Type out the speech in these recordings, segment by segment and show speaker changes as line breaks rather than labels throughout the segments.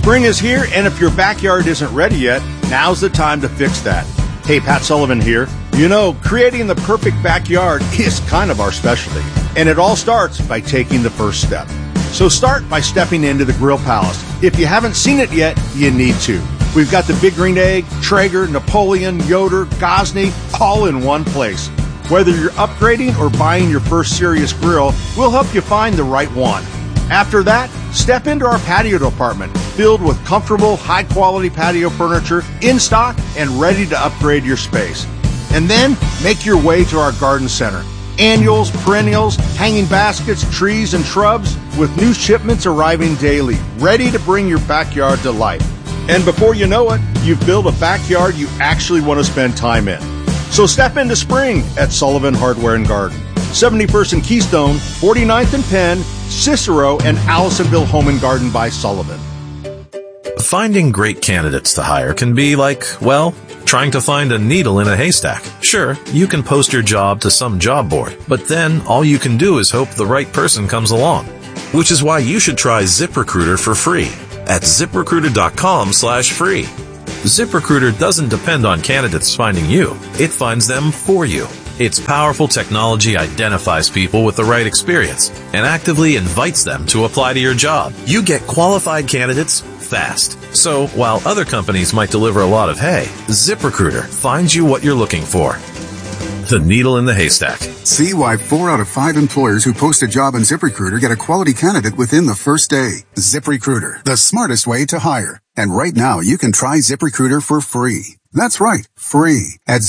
Spring is here, and if your backyard isn't ready yet, now's the time to fix that. Hey, Pat Sullivan here. You know, creating the perfect backyard is kind of our specialty, and it all starts by taking the first step. So start by stepping into the Grill Palace. If you haven't seen it yet, you need to. We've got the Big Green Egg, Traeger, Napoleon, Yoder, Gosney, all in one place. Whether you're upgrading or buying your first serious grill, we'll help you find the right one. After that, step into our patio department, filled with comfortable, high-quality patio furniture in stock and ready to upgrade your space. And then, make your way to our garden center. Annuals, perennials, hanging baskets, trees, and shrubs, with new shipments arriving daily, ready to bring your backyard to life. And before you know it, you've built a backyard you actually want to spend time in. So step into spring at Sullivan Hardware and Garden. 71st and Keystone, 49th and Penn, Cicero, and Allisonville Home and Garden by Sullivan.
Finding great candidates to hire can be like, well, trying to find a needle in a haystack. Sure, you can post your job to some job board, but then all you can do is hope the right person comes along. Which is why you should try ZipRecruiter for free at ZipRecruiter.com/free. ZipRecruiter doesn't depend on candidates finding you. It finds them for you. Its powerful technology identifies people with the right experience and actively invites them to apply to your job. You get qualified candidates fast. So while other companies might deliver a lot of hay, ZipRecruiter finds you what you're looking for. The needle in the haystack.
See why 4 out of 5 employers who post a job on ZipRecruiter get a quality candidate within the first day. ZipRecruiter, the smartest way to hire. And right now, you can try ZipRecruiter for free. That's right, free at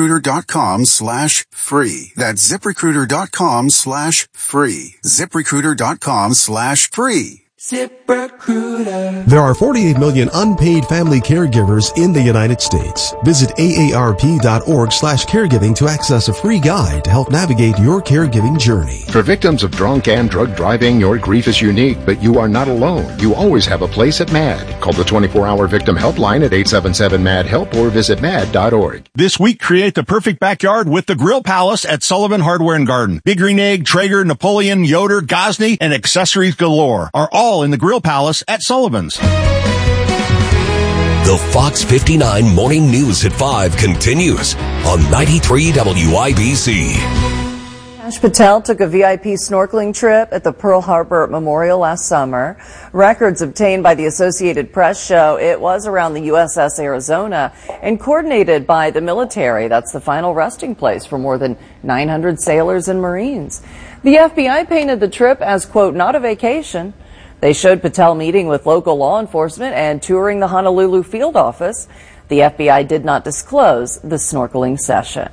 ZipRecruiter.com/free. That's ZipRecruiter.com/free. ZipRecruiter.com/free.
ZipRecruiter. There are 48 million unpaid family caregivers in the United States. Visit aarp.org/caregiving to access a free guide to help navigate your caregiving journey.
For victims of drunk and drug driving, your grief is unique, but you are not alone. You always have a place at MAD. Call the 24-hour victim helpline at 877-MAD-HELP or visit mad.org.
This week, create the perfect backyard with the Grill Palace at Sullivan Hardware and Garden. Big Green Egg, Traeger, Napoleon, Yoder, Gosney, and accessories galore are all in the Grill Palace at Sullivan's.
The Fox 59 Morning News at 5 continues on 93 WIBC.
Ash Patel took a VIP snorkeling trip at the Pearl Harbor Memorial last summer. Records obtained by the Associated Press show it was around the USS Arizona and coordinated by the military. That's the final resting place for more than 900 sailors and Marines. The FBI painted the trip as, quote, not a vacation. They showed Patel meeting with local law enforcement and touring the Honolulu field office. The FBI did not disclose the snorkeling session.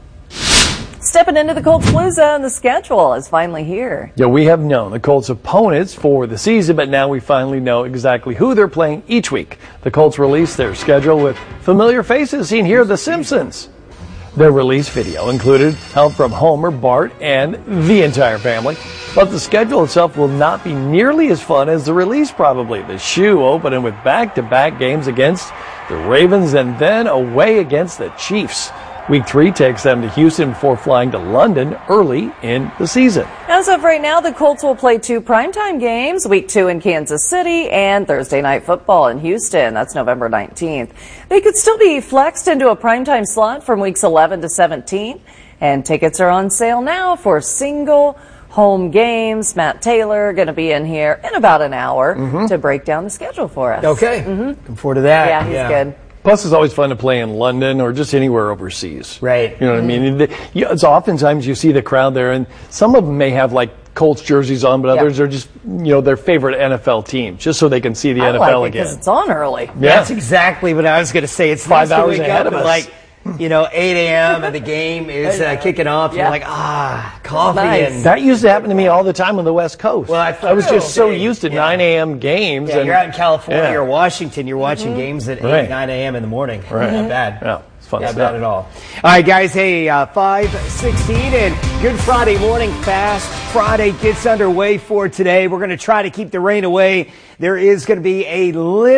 Stepping into the Colts Blue Zone, the schedule is finally here.
Yeah, we have known the Colts' opponents for the season, but now we finally know exactly who they're playing each week. The Colts released their schedule with familiar faces seen here, The Simpsons. Their release video included help from Homer, Bart, and the entire family. But the schedule itself will not be nearly as fun as the release, probably. The shoe opening with back-to-back games against the Ravens and then away against the Chiefs. Week 3 takes them to Houston before flying to London early in the season.
As of right now, the Colts will play 2 primetime games, Week 2 in Kansas City and Thursday Night Football in Houston. That's November 19th. They could still be flexed into a primetime slot from Weeks 11 to 17. And tickets are on sale now for single home games. Matt Taylor going to be in here in about an hour to break down the schedule for us.
Okay. Looking forward to that.
Yeah, he's good.
Plus, it's always fun to play in London or just anywhere overseas.
Right.
You know what I mean? It's oftentimes you see the crowd there, and some of them may have like Colts jerseys on, but others are just, their favorite NFL team, just so they can see the NFL again.
Because it's on early.
Yeah. That's exactly what I was going to say. It's
5 hours ahead of us.
Like, 8 a.m. and the game is kicking off. You're like, coffee.
Nice.
And
that used to happen to me all the time on the West Coast.
Well,
I was just so used to 9 a.m. games.
Yeah, you're out in California or Washington. You're watching games at 8, 9 a.m. in the morning.
Right.
Not bad.
Yeah. Fun
Not
stuff.
bad at all. All right, guys. Hey, 5:16 and good Friday morning. Fast Friday gets underway for today. We're going to try to keep the rain away. There is going to be a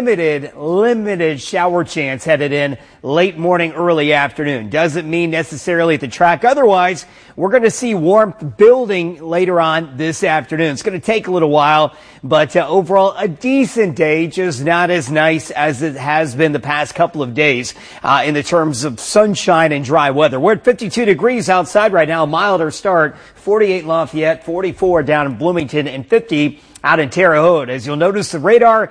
limited shower chance headed in late morning, early afternoon. Doesn't mean necessarily at the track. Otherwise, we're going to see warmth building later on this afternoon. It's going to take a little while, but overall a decent day, just not as nice as it has been the past couple of days in the terms of sunshine and dry weather. We're at 52 degrees outside right now, a milder start, 48 Lafayette, 44 down in Bloomington, and 50 out in Terre Haute. As you'll notice, the radar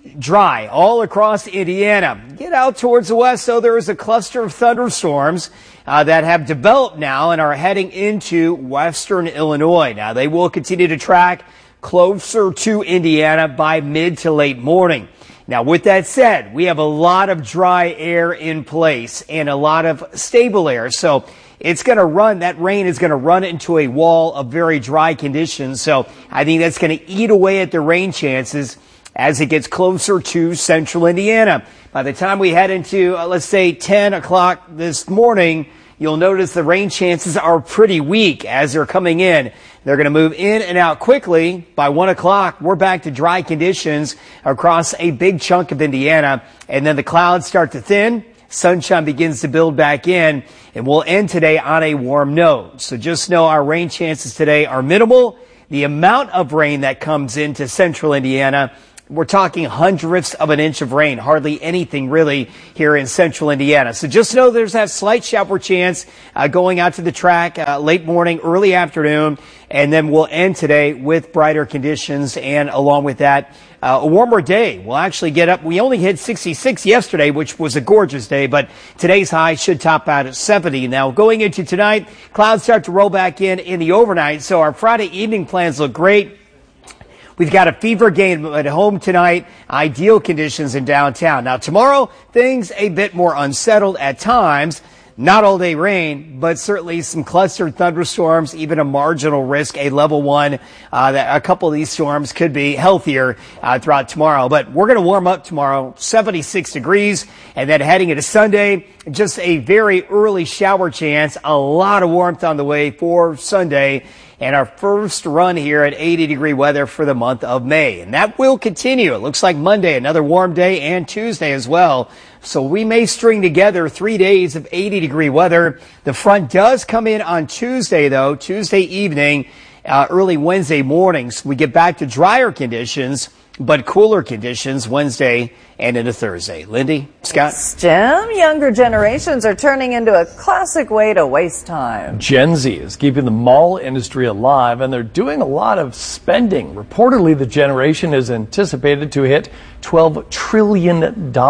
dry all across Indiana. Get out towards the west, so there is a cluster of thunderstorms that have developed now and are heading into western Illinois. Now, they will continue to track closer to Indiana by mid to late morning. Now, with that said, we have a lot of dry air in place and a lot of stable air. So it's going to run, that rain is going to run into a wall of very dry conditions. So I think that's going to eat away at the rain chances as it gets closer to central Indiana. By the time we head into, let's say, 10 o'clock this morning, you'll notice the rain chances are pretty weak as they're coming in. They're going to move in and out quickly. By 1 o'clock, we're back to dry conditions across a big chunk of Indiana. And then the clouds start to thin. Sunshine begins to build back in. And we'll end today on a warm note. So just know our rain chances today are minimal. The amount of rain that comes into central Indiana, we're talking hundredths of an inch of rain, hardly anything really here in central Indiana. So just know there's that slight shower chance going out to the track late morning, early afternoon, and then we'll end today with brighter conditions, and along with that, a warmer day. We'll actually get up. We only hit 66 yesterday, which was a gorgeous day, but today's high should top out at 70. Now, going into tonight, clouds start to roll back in the overnight, so our Friday evening plans look great. We've got a fever game at home tonight, ideal conditions in downtown. Now, tomorrow, things a bit more unsettled at times. Not all day rain, but certainly some clustered thunderstorms, even a marginal risk, a level 1. A couple of these storms could be healthier throughout tomorrow. But we're going to warm up tomorrow, 76 degrees. And then heading into Sunday, just a very early shower chance. A lot of warmth on the way for Sunday. And our first run here at 80-degree weather for the month of May. And that will continue. It looks like Monday, another warm day, and Tuesday as well. So we may string together 3 days of 80-degree weather. The front does come in on Tuesday, though, Tuesday evening, early Wednesday mornings. We get back to drier conditions, but cooler conditions Wednesday and into Thursday. Lindy, Scott?
Thanks, Jim. Younger generations are turning into a classic way to waste time.
Gen Z is keeping the mall industry alive, and they're doing a lot of spending. Reportedly, the generation is anticipated to hit $12 trillion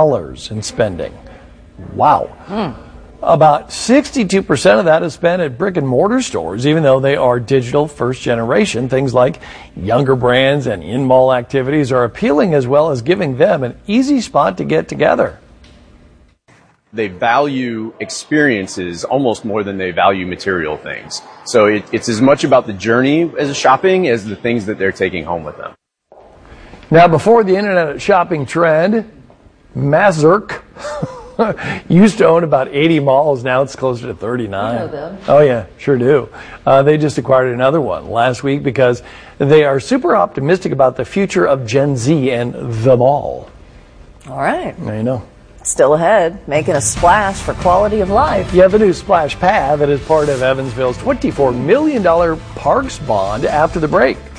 in spending. Wow. About 62% of that is spent at brick and mortar stores, even though they are digital first generation. Things like younger brands and in-mall activities are appealing, as well as giving them an easy spot to get together.
They value experiences almost more than they value material things. So it's as much about the journey as shopping as the things that they're taking home with them.
Now, before the internet shopping trend, Mazurk used to own about 80 malls. Now it's closer to 39.
You know them.
Oh, yeah, sure do. They just acquired another one last week because they are super optimistic about the future of Gen Z and the mall.
All right.
There you know.
Still ahead, making a splash for quality of life.
Yeah, the new splash pad that is part of Evansville's $24 million parks bond after the break.